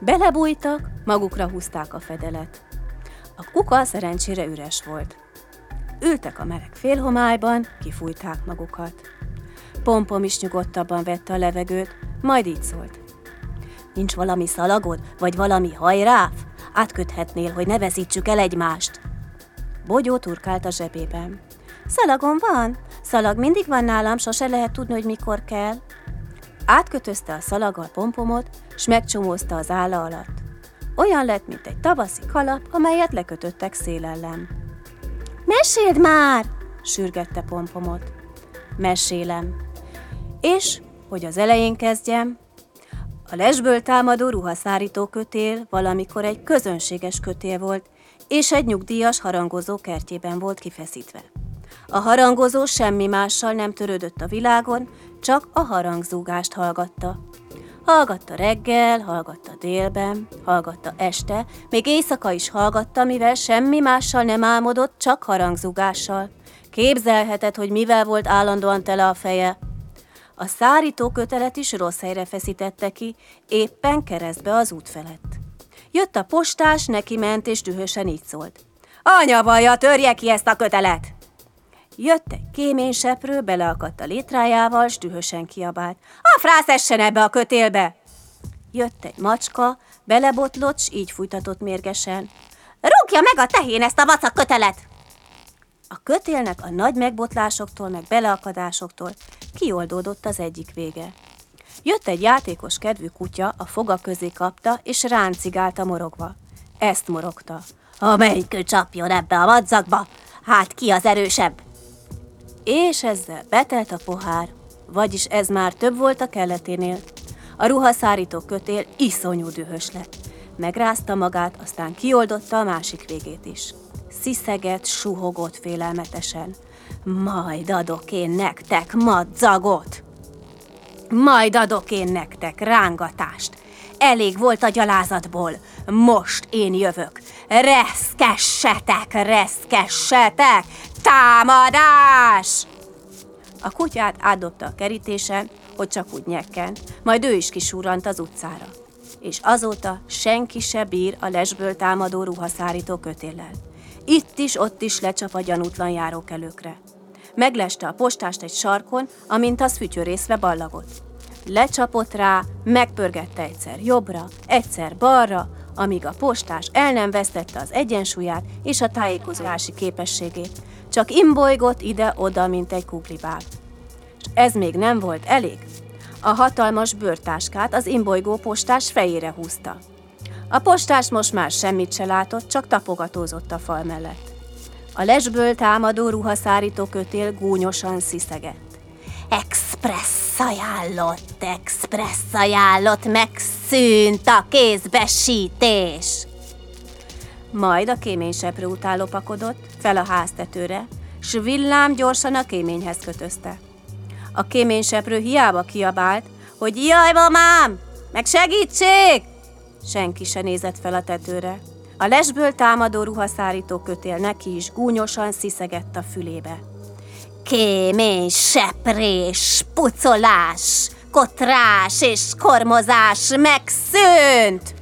Belebújtak, magukra húzták a fedelet. A kuka szerencsére üres volt. Ültek a meleg félhomályban, kifújták magukat. Pompom is nyugodtabban vette a levegőt, majd így szólt. Nincs valami szalagod, vagy valami hajráf? Átköthetnél, hogy ne veszítsük el egymást. Bogyó turkált a zsebében. Szalagom van. Szalag mindig van nálam, sose lehet tudni, hogy mikor kell. Átkötözte a szalaggal Pompomot, s megcsomózta az álla alatt. Olyan lett, mint egy tavaszi kalap, amelyet lekötöttek szél ellen. Meséld már! Sürgette Pompomot. Mesélem. És, hogy az elején kezdjem, a lesből támadó ruhaszárító kötél valamikor egy közönséges kötél volt, és egy nyugdíjas harangozó kertjében volt kifeszítve. A harangozó semmi mással nem törődött a világon, csak a harangzúgást hallgatta. Hallgatta reggel, hallgatta délben, hallgatta este, még éjszaka is hallgatta, mivel semmi mással nem álmodott, csak harangzúgással. Képzelheted, hogy mivel volt állandóan tele a feje. A szárító kötelet is rossz helyre feszítette ki, éppen keresztbe az út felett. Jött a postás, neki ment és dühösen így szólt. Anya baja, törje ki ezt a kötelet! Jött egy kéményseprő, beleakadt a létrájával, s dühösen kiabált. A frász essen ebbe a kötélbe! Jött egy macska, belebotlott, s így fújtatott mérgesen. Rúgja meg a tehén ezt a vacak kötelet! A kötélnek a nagy megbotlásoktól, meg beleakadásoktól kioldódott az egyik vége. Jött egy játékos kedvű kutya, a foga közé kapta, és ráncigálta morogva. Ezt morogta. Amelyik csapjon ebbe a madzagba, hát ki az erősebb? És ezzel betelt a pohár, vagyis ez már több volt a kelleténél. A ruhaszárító kötél iszonyú dühös lett. Megrázta magát, aztán kioldotta a másik végét is. Sziszegett, suhogott félelmetesen. Majd adok én nektek madzagot! Majd adok én nektek rángatást! Elég volt a gyalázatból, most én jövök! Reszkessetek, reszkessetek! Támadás! A kutyát átdobta a kerítésen, hogy csak úgy nyekkent, majd ő is kisúrrant az utcára. És azóta senki se bír a lesből támadó ruhaszárító kötéllel. Itt is, ott is lecsap a gyanútlan járókelőkre. Megleste a postást egy sarkon, amint az fütyörészve ballagott. Lecsapott rá, megpörgette egyszer jobbra, egyszer balra, amíg a postás el nem vesztette az egyensúlyát és a tájékozási képességét. Csak imbolygott ide-oda, mint egy kuglibáb. És ez még nem volt elég. A hatalmas bőrtáskát az imbolygó postás fejére húzta. A postás most már semmit se látott, csak tapogatózott a fal mellett. A lesből támadó ruhaszárító kötél gúnyosan sziszegett. Expressz ajánlott, megszűnt a kézbesítés! Majd a kéményseprő után lopakodott fel a háztetőre, s villám gyorsan a kéményhez kötözte. A kéményseprő hiába kiabált, hogy jaj, mamám, meg segítség! Senki se nézett fel a tetőre. A lesből támadó ruhaszárító kötél neki is gúnyosan sziszegett a fülébe. Kémény, seprés, pucolás, kotrás és kormozás megszűnt!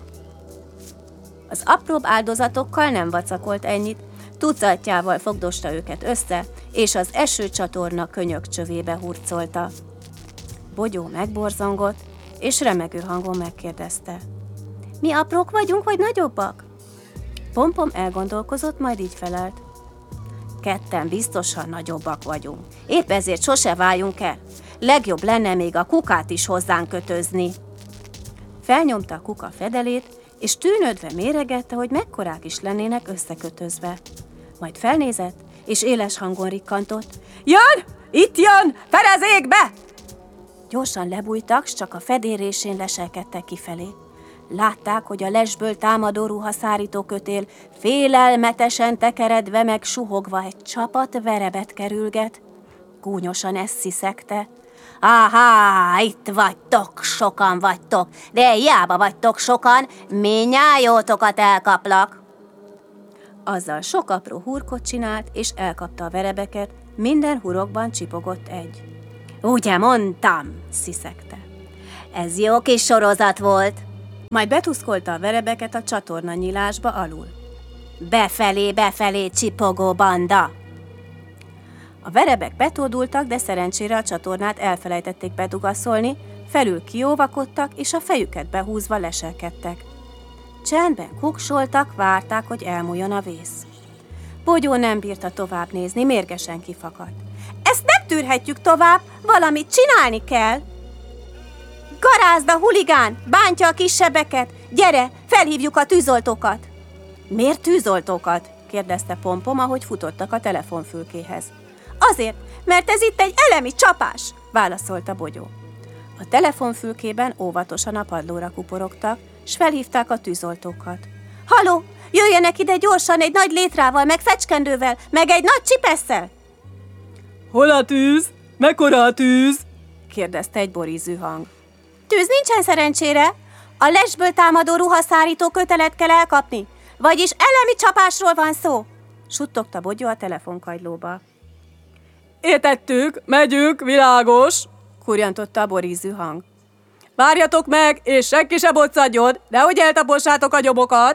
Az apróbb áldozatokkal nem vacakolt ennyit, tucatjával fogdosta őket össze, és az esőcsatorna könyökcsövébe hurcolta. Bogyó megborzongott, és remegő hangon megkérdezte. Mi aprók vagyunk, vagy nagyobbak? Pompom elgondolkozott, majd így felelt. Ketten biztosan nagyobbak vagyunk. Épp ezért sose váljunk el. Legjobb lenne még a kukát is hozzánk kötözni. Felnyomta a kuka fedelét, és tűnődve méregette, hogy mekkorák is lennének összekötözve. Majd felnézett, és éles hangon rikkantott. Jön! Itt jön! Ferez égbe! Gyorsan lebújtak, s csak a fedélrésén leselkedtek kifelé. Látták, hogy a lesből támadó ruhaszárító kötél félelmetesen tekeredve meg suhogva egy csapat verebet kerülget. Gúnyosan ezt sziszegte. Áhá, itt vagytok, sokan vagytok, de hiába vagytok sokan, minnyájótokat elkaplak. Azzal sok apró hurkot csinált, és elkapta a verebeket, minden hurokban csipogott egy. Ugye mondtam, sziszegte. Ez jó kis sorozat volt. Majd betuszkolta a verebeket a csatorna nyílásba alul. Befelé, befelé, csipogó banda! A verebek betódultak, de szerencsére a csatornát elfelejtették bedugaszolni, felül kióvakodtak, és a fejüket behúzva leselkedtek. Csendben kuksoltak, várták, hogy elmúljon a vész. Bogyó nem bírta tovább nézni, mérgesen kifakadt. Ezt nem tűrhetjük tovább, valamit csinálni kell! Garázda, huligán, bántja a kisebbeket! Gyere, felhívjuk a tűzoltókat! Miért tűzoltókat? Kérdezte Pompom, ahogy futottak a telefonfülkéhez. Azért, mert ez itt egy elemi csapás, válaszolta Bogyó. A telefonfülkében óvatosan a padlóra kuporogtak, s felhívták a tűzoltókat. Haló, jöjjenek ide gyorsan egy nagy létrával, meg fecskendővel, meg egy nagy csipesszel! Hol a tűz? Mekkora a tűz? kérdezte egy borízű hang. Tűz nincsen szerencsére, a lesből támadó ruhaszárító kötelet kell elkapni, vagyis elemi csapásról van szó, suttogta Bogyó a telefonkagylóba. Értettük, megyünk, világos, kurjantotta a borízű hang. Várjatok meg, és senki se boccadjon, nehogy eltapossátok a nyomokat.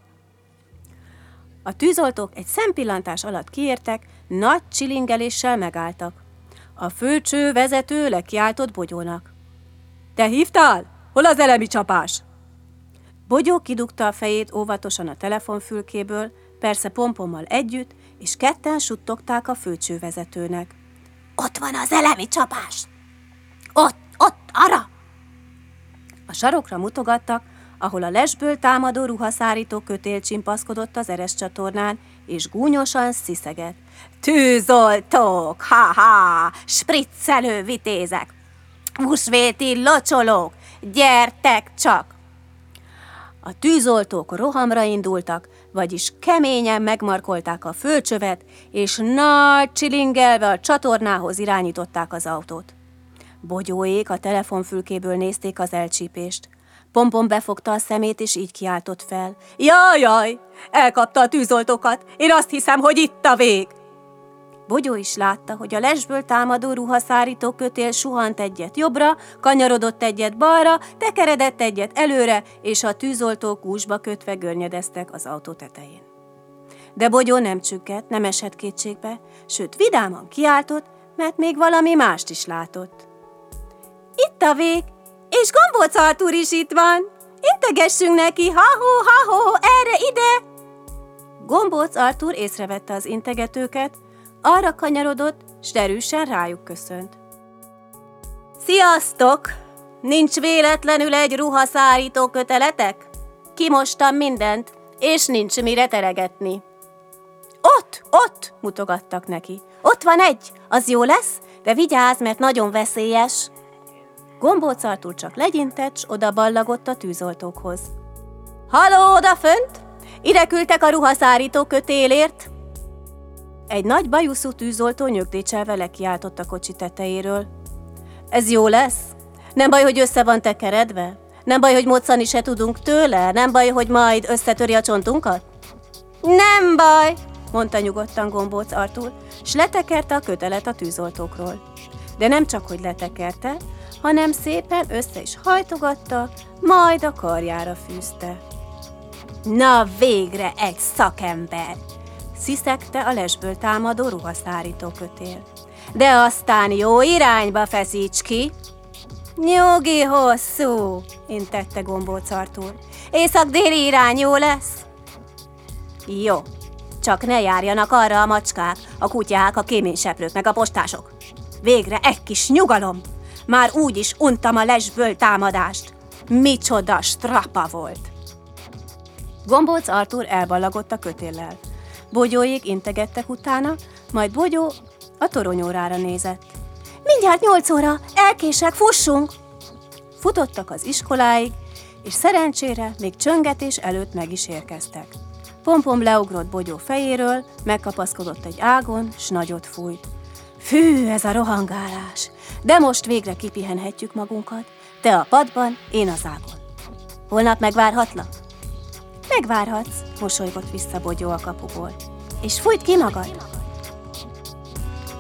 A tűzoltók egy szempillantás alatt kiértek, nagy csilingeléssel megálltak. A főcső vezető lekiáltott Bogyónak. Te hívtál? Hol az elemi csapás? Bogyó kidugta a fejét óvatosan a telefonfülkéből, persze Pompommal együtt, és ketten suttogták a főcsővezetőnek. Ott van az elemi csapás! Ott, arra! A sarokra mutogattak, ahol a lesből támadó ruhaszárító kötél csimpaszkodott az eres csatornán, és gúnyosan sziszegett. Tűzoltók, ha-ha, spriccelő vitézek, húsvéti locsolók, gyertek csak! A tűzoltók rohamra indultak, vagyis keményen megmarkolták a földcsövet, és nagy csilingelve a csatornához irányították az autót. Bogyóék a telefonfülkéből nézték az elcsípést. Pompom befogta a szemét, és így kiáltott fel. Jaj, elkapta a tűzoltókat, én azt hiszem, hogy itt a vég! Bogyó is látta, hogy a lesből támadó ruhaszárító kötél suhant egyet jobbra, kanyarodott egyet balra, tekeredett egyet előre, és a tűzoltók gúzsba kötve görnyedeztek az autó tetején. De Bogyó nem csüggett, nem esett kétségbe, sőt vidáman kiáltott, mert még valami mást is látott. Itt a vég, és Gombóc Artúr is itt van! Integessünk neki, ha-hó, erre ide! Gombóc Artúr észrevette az integetőket, arra kanyarodott, s derűsen rájuk köszönt. Sziasztok! Nincs véletlenül egy ruhaszárító köteletek? Kimostam mindent, és nincs mire teregetni. Ott, mutogattak neki. Ott van egy, az jó lesz, de vigyázz, mert nagyon veszélyes. Gombóc Artúr csak legyintett, s oda ballagott a tűzoltókhoz. Halló, odafönt! Ide küldtek a ruhaszárító kötélért! Egy nagy bajuszú tűzoltó nyögdécselve lekiáltott a kocsi tetejéről. Ez jó lesz? Nem baj, hogy össze van tekeredve? Nem baj, hogy moccani se tudunk tőle? Nem baj, hogy majd összetöri a csontunkat? Nem baj, mondta nyugodtan Gombóc Artúr, s letekerte a kötelet a tűzoltókról. De nem csak, hogy letekerte, hanem szépen össze is hajtogatta, majd a karjára fűzte. Na végre egy szakember! Sziszegte a lesből támadó ruhaszárító kötél. De aztán jó irányba feszíts ki! Nyugi hosszú, intette Gombóc Artúr. Észak-déli irány jó lesz? Jó, csak ne járjanak arra a macskák, a kutyák, a kéményseprők meg a postások. Végre egy kis nyugalom! Már úgy is untam a lesből támadást. Micsoda strapa volt! Gombóc Artúr elballagott a kötéllel. Bogyóék integettek utána, majd Bogyó a toronyórára nézett. Mindjárt 8 óra, elkések, fussunk! Futottak az iskoláig, és szerencsére még csöngetés előtt meg is érkeztek. Pompom leugrott Bogyó fejéről, megkapaszkodott egy ágon, s nagyot fújt. Fű, ez a rohangálás! De most végre kipihenhetjük magunkat, te a padban, én az ágon. Holnap megvárhatlak? Megvárhatsz, mosolygott vissza Bogyó a kapuból. És fújt ki magad!